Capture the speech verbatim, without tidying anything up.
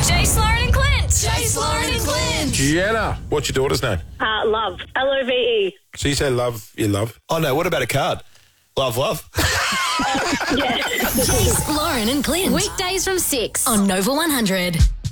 Jace, Lauren and Clint. Jace, Lauren and Clint. Gianna, what's your daughter's name? Uh, love. L O V E. So you say love, you love. Oh, no, what about a card? Love, love. Jace, Lauren and Clint. Weekdays from six on Nova one hundred.